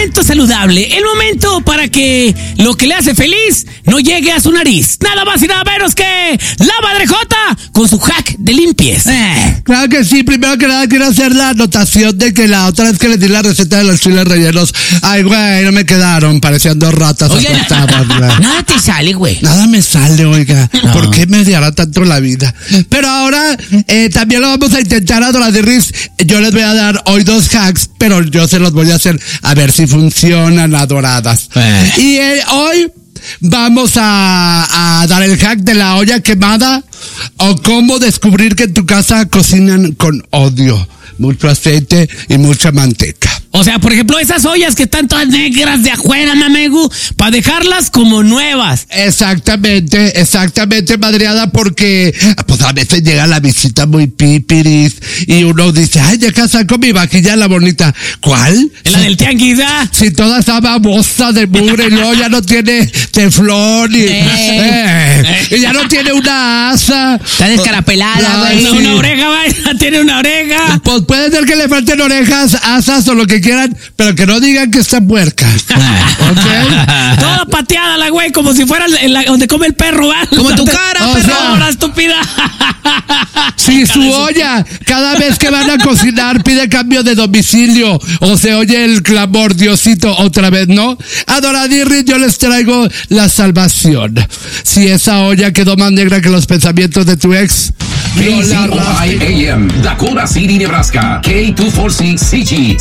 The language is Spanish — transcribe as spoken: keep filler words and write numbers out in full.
momento saludable, el momento para que lo que le hace feliz no llegue a su nariz. Nada más y nada menos que la Madrejota con su hack de limpieza. Eh, claro que sí, primero que nada quiero hacer la anotación de que la otra vez que les di la receta de los chiles rellenos, ay, güey, no me quedaron, parecían dos ratas acostadas. Nada te sale, güey. Nada me sale, oiga. No. ¿Por qué me odiará tanto la vida? Pero ahora eh, también lo vamos a intentar, Adoradirris. Yo les voy a dar hoy dos hacks, pero yo se los voy a hacer a ver si funcionan, adoradas. Eh. Y eh, hoy vamos a, a dar el hack de la olla quemada o cómo descubrir que en tu casa cocinan con odio. Mucho aceite y mucha manteca. O sea, por ejemplo, esas ollas que están todas negras de afuera, mamegu, para dejarlas como nuevas. Exactamente, exactamente, madreada, porque pues a veces llega la visita muy pipiris y uno dice, ay, ya casa con mi vajilla la bonita. ¿Cuál? La del tianguis, ¿ah? Si toda esa babosa de mugre y luego ya no tiene teflón y, Eh. eh, y ya no tiene una asa. Está descarapelada, Ay, güey. Una, sí. una oreja, vaya, tiene una oreja. Pues puede ser que le falten orejas, asas o lo que quieran, pero que no digan que está puerca. ¿Ok? Toda pateada la güey, como si fuera el- la- donde come el perro, ¿va? Como tu cara, O perro. sea, Ahora, estúpida. Si su olla, cada vez que van a cocinar, pide cambio de domicilio o se oye el clamor, Diosito, otra vez, ¿no? Adoradirris, yo les traigo la salvación. Si esa olla quedó más negra que los pensamientos de tu ex, no la K C O I A M, Dakota City, Nebraska. K two forty-six C G.